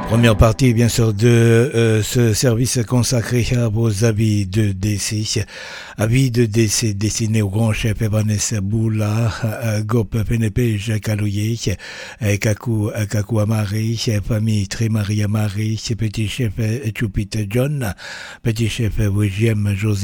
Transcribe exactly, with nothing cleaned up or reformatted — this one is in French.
Première partie, bien sûr, de euh, ce service consacré aux habits de décès. Habits de décès destinés au grand chef Ebanès Boula, Gop Penepe Jakalouye, Kaku Kaku Amari, famille Trémarie Amari, petit chef Chupit John, petit chef William Joseph.